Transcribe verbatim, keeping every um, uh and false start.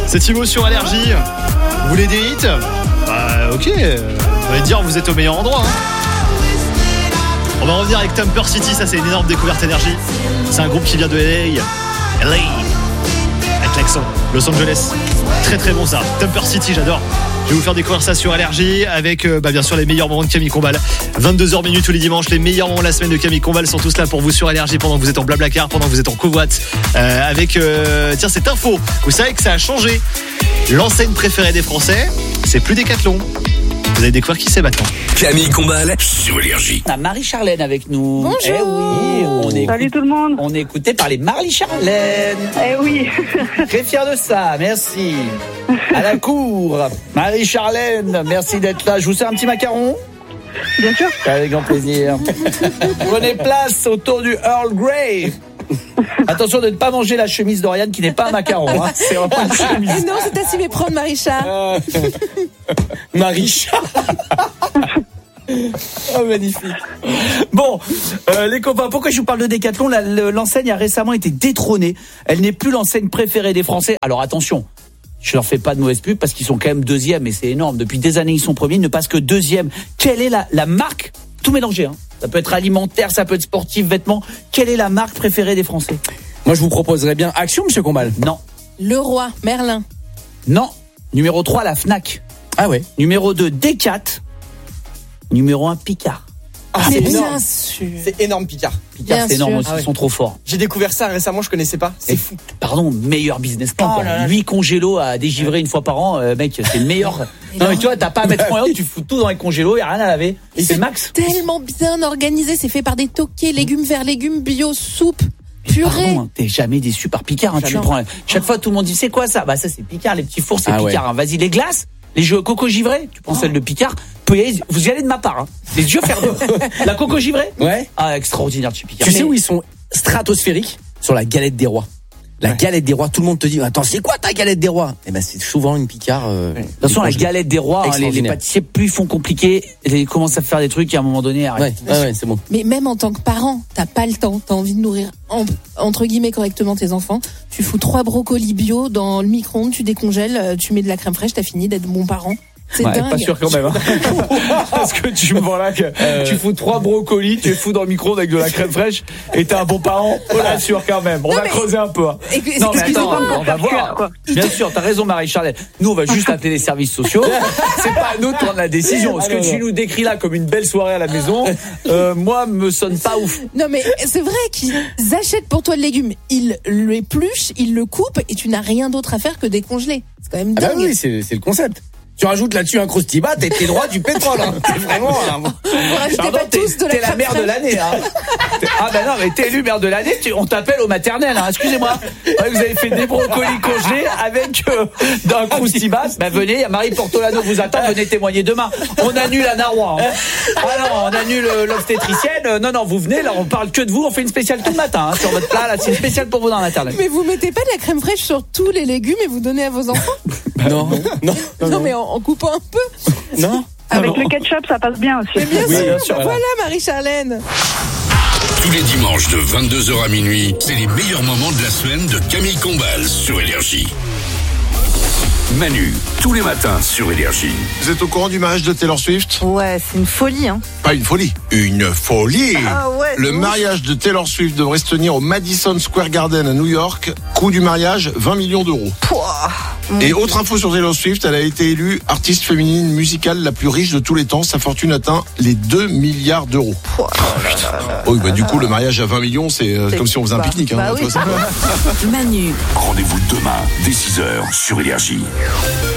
C'est Thibaut sur Allergie. Vous voulez des hits? Bah ok, vous allez dire vous êtes au meilleur endroit hein. On va revenir avec Thumper City, ça c'est une énorme découverte Énergie. C'est un groupe qui vient de L A. L A avec l'accent Los Angeles. Très très bon ça, Thumper City j'adore. Je vais vous faire découvrir ça sur Allergie avec euh, bah, bien sûr les meilleurs moments de Camille Combal. vingt-deux heures minutes tous les dimanches, les meilleurs moments de la semaine de Camille Combal sont tous là pour vous sur Allergie pendant que vous êtes en Blablacar, pendant que vous êtes en covoite. Euh, avec euh, tiens cette info, vous savez que ça a changé. L'enseigne préférée des Français, c'est plus Décathlon. Vous allez découvrir qui c'est maintenant. Camille Combal sur Énergie. On a Marie-Charlène avec nous. Bonjour. Eh oui, on est Salut tout le monde. On est écouté par les Marie-Charlène. Eh oui. Très fier de ça, merci. À la cour, Marie-Charlène, merci d'être là. Je vous sers un petit macaron. Bien sûr. Avec grand plaisir. Prenez place autour du Earl Grey. Attention de ne pas manger la chemise d'Oriane qui n'est pas un macaron. Hein. C'est vraiment une chemise. Non, c'est à s'y méprendre, Marie-Charles. Euh... Marie-Charles. Oh, magnifique. Bon, euh, les copains, pourquoi je vous parle de Décathlon? La, le, l'enseigne a récemment été détrônée. Elle n'est plus l'enseigne préférée des Français. Alors attention, je leur fais pas de mauvaise pub parce qu'ils sont quand même deuxième et c'est énorme. Depuis des années, ils sont premiers, ils ne passent que deuxième. Quelle est la, la marque? Tout mélangé, hein. Ça peut être alimentaire, ça peut être sportif, vêtements. Quelle est la marque préférée des Français? Moi, je vous proposerais bien Action, monsieur Combal. Non. Leroy, Merlin. Non. Numéro trois, la Fnac. Ah ouais. Numéro deux, Decat. Numéro un, Picard. Ah, Mais c'est bien énorme. sûr. C'est énorme, Picard. Picard, Bien c'est énorme sûr. aussi, Ah ouais. ils sont trop forts. J'ai découvert ça récemment, je connaissais pas. C'est Et, fou. pardon, meilleur business plan. Oh quoi. là là. huit congélos à dégivrer une fois par an, euh, mec, c'est le meilleur. Non mais tu vois, t'as pas à mettre en tu fous tout dans les congélos, y a rien à laver. Et c'est max. Tellement bien organisé, c'est fait par des toqués, légumes verts, légumes bio, soupe, purée. Pardon, hein, t'es jamais déçu par Picard. Hein, tu Jamais. prends chaque fois tout le monde dit c'est quoi ça? Bah ça c'est Picard, les petits fours c'est Ah Picard. ouais. Hein. Vas-y les glaces, les jeux coco givré, tu prends celle de Picard. Peut y aller, vous y allez de ma part. Hein. Les yeux fermés. La coco givré. Ouais. Ah extraordinaire de chez Picard. Tu sais Mais- où ils sont stratosphériques? Sur la galette des rois. La galette des rois, tout le monde te dit attends, c'est quoi ta galette des rois? Eh ben c'est souvent une Picard. Euh, De toute façon, la galette des rois, hein, les, les Extraordinaire. pâtissiers, plus ils font compliqué, ils commencent à faire des trucs et à un moment donné, arrête. Ouais, ouais, ouais, c'est bon. Mais même en tant que parent, t'as pas le temps, t'as envie de nourrir en- entre guillemets correctement tes enfants. Tu fous trois brocolis bio dans le micro-ondes, tu décongèles, euh, tu mets de la crème fraîche, t'as fini d'être bon parent. C'est Ouais, dingue. pas sûr quand même. Hein. Parce que tu me vois là que Euh... tu fous trois brocolis, tu les fous dans le micro-ondes avec de la crème fraîche et t'es un bon parent. On l'assure quand même. On Non, va mais- creuser un peu. Hein. Et- Non mais excusez-moi, attends, on va voir. quoi. Bien sûr, t'as raison Marie-Charlène. Nous on va juste appeler les services sociaux. C'est pas à nous de prendre la décision. Ce Ah, que non, tu non. nous décris là comme une belle soirée à la maison, euh, moi me sonne pas ouf. Non mais c'est vrai qu'ils achètent pour toi le légume, ils l'épluchent, ils le coupent et tu n'as rien d'autre à faire que décongeler. C'est quand même Ah bah dingue. oui, c'est c'est le concept. Tu rajoutes là-dessus un croustibat, t'es t'es droit du pétrole. Hein. T'es vraiment. Hein. Vous rajoutez Pardon, pas t'es, tous de la t'es la crème mère de fraîche. l'année. Hein. Ah ben non, mais t'es élu mère de l'année, tu, on t'appelle au maternel. Hein. Excusez-moi. Ouais, vous avez fait des brocolis congelés avec euh, d'un croustibas. Ben venez, il y a Marie Portolano vous attend. Venez témoigner demain. On annule à Narois. Hein. Ah non, on annule euh, l'obstétricienne. Euh, Non non, vous venez. Là, on parle que de vous. On fait une spéciale tout le matin hein, sur votre plat. Là, c'est une spéciale pour vous dans l'internet. Mais vous mettez pas de la crème fraîche sur tous les légumes et vous donnez à vos enfants? Non, non, Non, mais en, en coupant un peu. non. Avec non. le ketchup, ça passe bien aussi. Mais bien Oui, sûr. bien sûr, Voilà, voilà. Marie-Charlène. Tous les dimanches de vingt-deux heures à minuit, c'est les meilleurs moments de la semaine de Camille Combal sur Énergie. Manu, tous les matins sur Énergie. Vous êtes au courant du mariage de Taylor Swift? Ouais, c'est une folie, hein. Pas une folie, une folie. Ah ouais, Le de ouf. mariage de Taylor Swift devrait se tenir au Madison Square Garden à New York. Coût du mariage, vingt millions d'euros. Pouah. Mon Et Dieu. autre info sur Taylor Swift, elle a été élue artiste féminine musicale la plus riche de tous les temps. Sa fortune atteint les deux milliards d'euros. Pouah. Oh, oui, bah, du coup, le mariage à vingt millions, c'est euh, C'est- comme si on faisait un bah, pique-nique. Hein, bah tu oui. vois, c'est pas- Rendez-vous demain dès six heures sur Énergie.